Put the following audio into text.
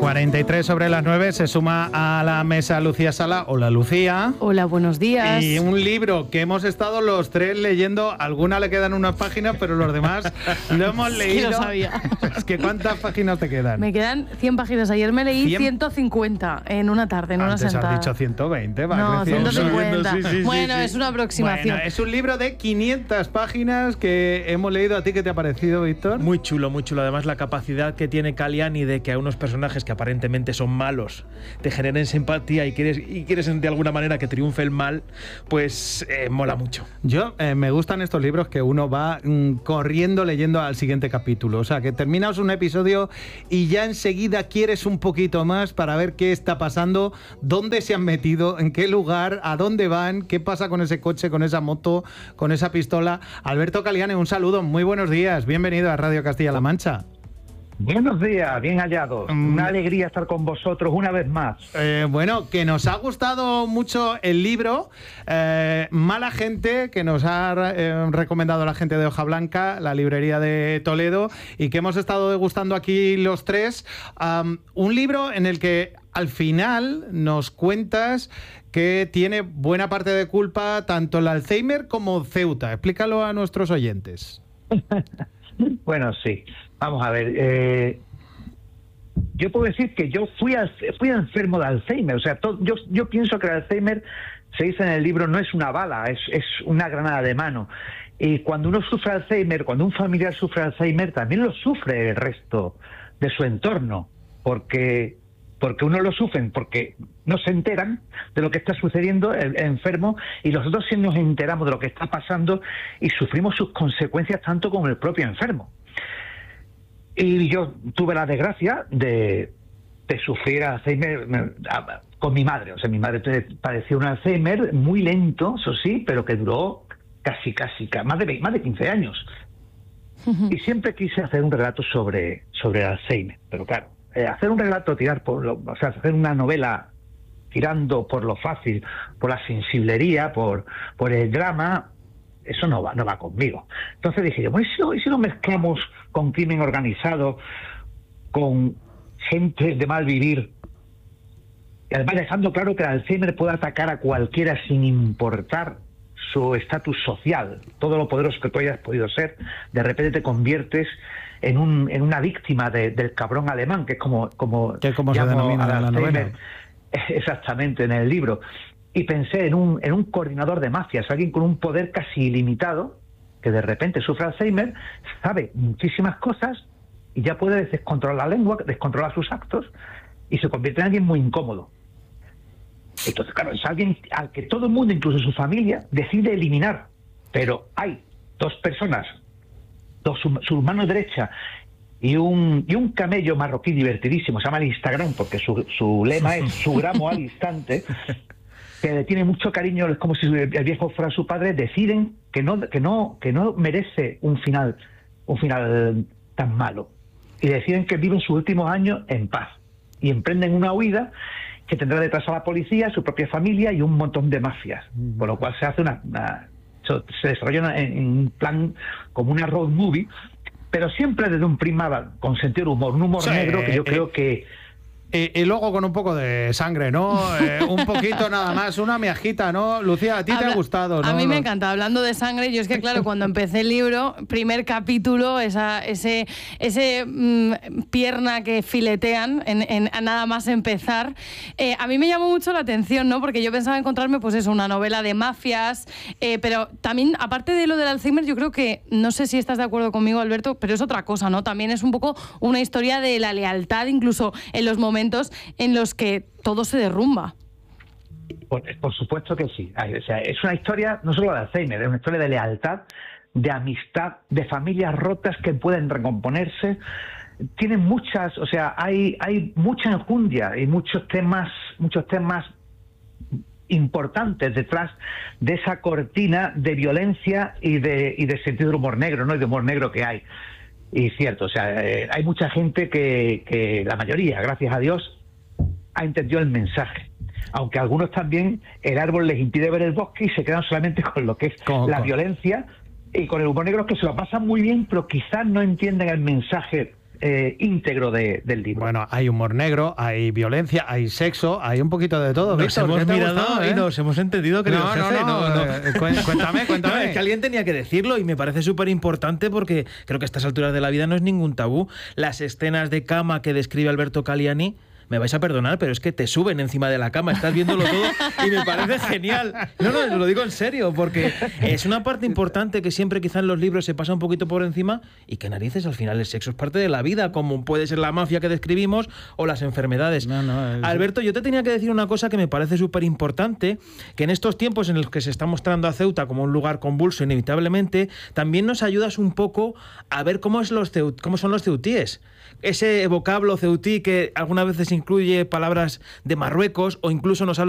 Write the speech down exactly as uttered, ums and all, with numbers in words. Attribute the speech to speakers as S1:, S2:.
S1: cuarenta y tres sobre las nueve, se suma a la mesa Lucía Sala. Hola, Lucía.
S2: Hola, buenos días.
S1: Y un libro que hemos estado los tres leyendo, alguna le quedan unas páginas, pero los demás lo hemos leído.
S2: Sí, lo sabía.
S1: Es que ¿cuántas páginas te quedan?
S2: Me quedan cien páginas. Ayer me leí
S1: ¿cien?
S2: ciento cincuenta en una tarde, en
S1: Antes
S2: una sentada.
S1: has dicho ciento veinte, va
S2: No,
S1: creciendo.
S2: ciento cincuenta.
S1: Sí, sí, sí,
S2: bueno,
S1: sí.
S2: es una aproximación.
S1: Bueno, es un libro de quinientas páginas que hemos leído. ¿A ti qué te ha parecido, Víctor?
S3: Muy chulo, muy chulo. Además, la capacidad que tiene Caliani de que a unos personajes que aparentemente son malos te generen simpatía y quieres, y quieres de alguna manera que triunfe el mal, pues eh, mola mucho.
S1: Yo eh, me gustan estos libros que uno va mm, corriendo leyendo al siguiente capítulo. O sea, que terminas un episodio y ya enseguida quieres un poquito más para ver qué está pasando, dónde se han metido, en qué lugar, a dónde van, qué pasa con ese coche, con esa moto, con esa pistola. Alberto Caliani, un saludo, muy buenos días, bienvenido a Radio Castilla-La Mancha.
S4: Buenos días, bien hallados. Mm. Una alegría estar con vosotros una vez más.
S1: Eh, bueno, que nos ha gustado mucho el libro. Eh, Mala Gente, que nos ha eh, recomendado la gente de Hoja Blanca, la librería de Toledo, y que hemos estado degustando aquí los tres. Um, un libro en el que al final nos cuentas que tiene buena parte de culpa tanto el Alzheimer como Ceuta. Explícalo a nuestros oyentes.
S4: Bueno, sí. Vamos a ver. Eh, yo puedo decir que yo fui, al, fui enfermo de Alzheimer. O sea, todo, yo, yo pienso que el Alzheimer, se dice en el libro, no es una bala, es, es una granada de mano. Y cuando uno sufre Alzheimer, cuando un familiar sufre Alzheimer, también lo sufre el resto de su entorno. Porque... porque uno lo sufren porque no se enteran de lo que está sucediendo el, el enfermo, y los otros sí nos enteramos de lo que está pasando y sufrimos sus consecuencias tanto como el propio enfermo. Y yo tuve la desgracia de, de sufrir Alzheimer con mi madre. O sea, mi madre padeció un Alzheimer muy lento, eso sí, pero que duró casi, casi, más de, más de quince años. Y siempre quise hacer un relato sobre, sobre el Alzheimer, pero claro, Eh, hacer un relato, tirar por lo, o sea, hacer una novela tirando por lo fácil, por la sensiblería, por, por el drama, eso no va, no va conmigo. Entonces dije yo, bueno, ¿y si lo, y si lo mezclamos con crimen organizado, con gente de mal vivir? Y además dejando claro que el Alzheimer puede atacar a cualquiera sin importar su estatus social, todo lo poderoso que tú hayas podido ser, de repente te conviertes en un en una víctima de, del cabrón alemán, que es como como,
S1: que como se denomina en la novela.
S4: Exactamente, en el libro. Y pensé en un en un coordinador de mafias, alguien con un poder casi ilimitado, que de repente sufre Alzheimer, sabe muchísimas cosas y ya puede descontrolar la lengua, descontrolar sus actos, y se convierte en alguien muy incómodo. Entonces, claro, es alguien al que todo el mundo, incluso su familia, decide eliminar. Pero hay dos personas, dos, su, su mano derecha y un, y un camello marroquí divertidísimo, se llama el Instagram, porque su, su lema es su gramo al instante, que le tiene mucho cariño, es como si el viejo fuera su padre, deciden que no, que no, que no merece un final, un final tan malo. Y deciden que viven sus últimos años en paz. Y emprenden una huida que tendrá detrás a la policía, su propia familia y un montón de mafias. Mm. Por lo cual se hace una, una se desarrolla en, en un plan como una road movie, pero siempre desde un prisma con sentido de humor, un humor sí, negro que yo eh, creo que...
S1: Y, y luego con un poco de sangre, ¿no? Eh, un poquito nada más, una miajita, ¿no? Lucía, a ti Habla, te ha gustado, ¿no?
S2: A mí me encanta. Hablando de sangre, yo es que, claro, cuando empecé el libro, primer capítulo, esa ese ese mmm, pierna que filetean en, en, a nada más empezar, eh, a mí me llamó mucho la atención, ¿no? Porque yo pensaba encontrarme, pues eso, una novela de mafias, eh, pero también, aparte de lo del Alzheimer, yo creo que, no sé si estás de acuerdo conmigo, Alberto, pero es otra cosa, ¿no? También es un poco una historia de la lealtad, incluso en los momentos en los que todo se derrumba.
S4: Por, por supuesto que sí. O sea, es una historia no solo de Alzheimer, es una historia de lealtad, de amistad, de familias rotas que pueden recomponerse. Tienen muchas, o sea, hay hay mucha enjundia y muchos temas, muchos temas importantes detrás de esa cortina de violencia y de y de sentido de humor negro, ¿no? Y de humor negro que hay. Y cierto, o sea, eh, hay mucha gente que, que, la mayoría, gracias a Dios, ha entendido el mensaje. Aunque a algunos también el árbol les impide ver el bosque y se quedan solamente con lo que es ¿Cómo, la cómo? violencia y con el humor negro, que se lo pasan muy bien, pero quizás no entienden el mensaje eh, íntegro de, del libro.
S1: Bueno, hay humor negro, hay violencia, hay sexo, hay un poquito de todo.
S3: Nos
S1: Víctor,
S3: hemos
S1: ¿qué te ha
S3: mirado
S1: gustado,
S3: y
S1: eh?
S3: nos hemos entendido, querido
S1: No, no,
S3: jefe.
S1: no,
S3: no,
S1: eh, cué- cuéntame, cuéntame.
S3: No, es que alguien tenía que decirlo y me parece súper importante porque creo que a estas alturas de la vida no es ningún tabú. Las escenas de cama que describe Alberto Caliani, me vais a perdonar, pero es que te suben encima de la cama, estás viéndolo todo y me parece genial. No, no, lo digo en serio, porque es una parte importante que siempre quizá en los libros se pasa un poquito por encima y que narices, al final el sexo es parte de la vida, como puede ser la mafia que describimos o las enfermedades.
S1: No, no, es-
S3: Alberto, yo te tenía que decir una cosa que me parece súper importante, que en estos tiempos en los que se está mostrando a Ceuta como un lugar convulso inevitablemente, también nos ayudas un poco a ver cómo, es los ceu- cómo son los ceutíes. Ese vocablo ceutí que algunas veces incluye palabras de Marruecos o incluso nos habla